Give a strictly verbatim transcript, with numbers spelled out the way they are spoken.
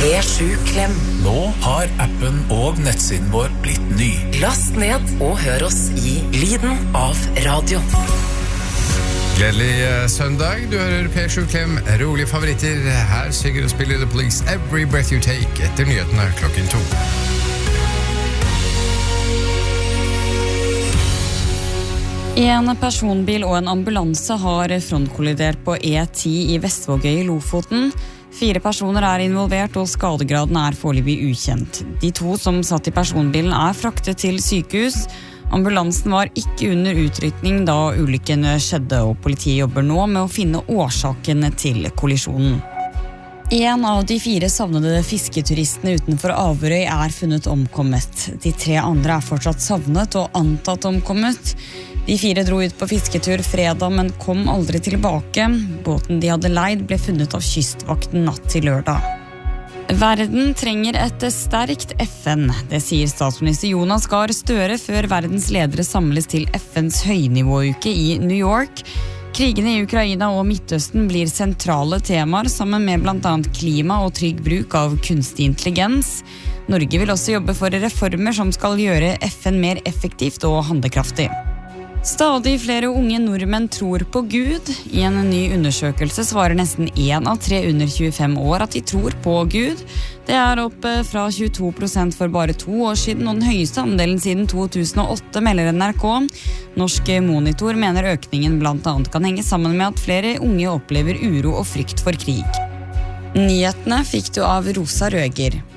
P sju Klem. Nå har appen og nettsiden vår blitt ny. Last ned og hør oss i lyden av radio. Gledelig søndag, du hører P sju Klem, rolige favoritter. Her synger og spiller The Police Every Breath You Take etter nyhetene klokken to. En personbil og en ambulanse har frontkollidert på E ti i Vestvågøy i Lofoten. Fire personer er involvert, og skadegraden er foreløpig ukjent. De to som satt i personbilen er fraktet til sykehus. Ambulansen var ikke under utrykning da ulykken skjedde, og politiet jobber nå med å finne årsaken til kollisjonen. En av de fire savnede fisketuristene utenfor Averøy er funnet omkommet. De tre andre er fortsatt savnet og antatt omkommet. De fire dro ut på fisketur fredag, men kom aldri tilbake. Båten de hadde leid ble funnet av kystvakten natt til lørdag. Verden trenger et sterkt F N. Det sier statsminister Jonas Gahr Støre før verdens ledere samles til F N's høynivåuke i New York. Krigene i Ukraina og Midtøsten blir sentrale temaer sammen med blant annet klima og trygg bruk av kunstig intelligens. Norge vil også jobbe for reformer som skal gjøre F N mer effektivt og handlekraftig. Stadig flere unge nordmenn tror på Gud. I en ny undersøkelse svarer nesten en av tre under tjuefem år at de tror på Gud. Det er opp fra tjueto prosent for bare to år siden, og den høyeste andelen siden to tusen og åtte, melder N R K. Norsk Monitor mener økningen blant annet kan henge sammen med at flere unge opplever uro og frykt for krig. Nyhetene fikk du av Rosa Røger.